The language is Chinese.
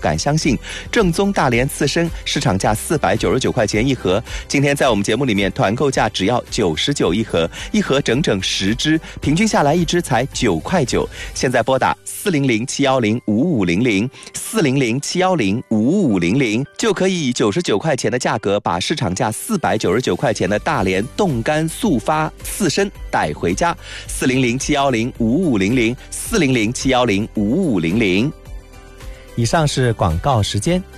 敢相信，正宗大连刺身市场价499块钱一盒，今天在我们节目里面团购价只要99一盒，一盒整整10只，平均下来一只才9块9。现在拨打400-710-5500，400-710-5500，就可以以99块钱的价格把市场价499块钱的大连冻干速发刺身带回家。400-710-5500，400-710-5500。以上是广告时间。